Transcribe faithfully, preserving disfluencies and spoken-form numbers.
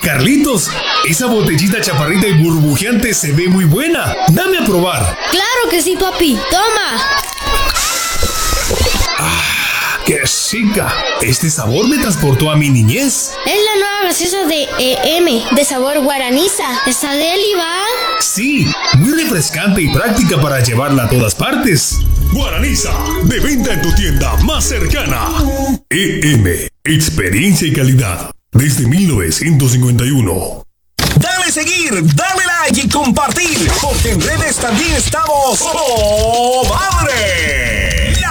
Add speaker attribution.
Speaker 1: Carlitos, esa botellita chaparrita y burbujeante se ve muy buena. Dame a probar.
Speaker 2: Claro que sí, papi. Toma.
Speaker 1: ¡Ah, qué chica! Este sabor me transportó a mi niñez.
Speaker 2: Es la nueva gaseosa de E M, de sabor guaraniza. ¿Está deli, va?
Speaker 1: Sí, muy refrescante y práctica para llevarla a todas partes. Guaraniza, de venta en tu tienda más cercana. E M, experiencia y calidad, desde mil novecientos cincuenta y uno.
Speaker 3: Dale seguir, dale like y compartir, porque en redes también estamos ¡Oh, madre!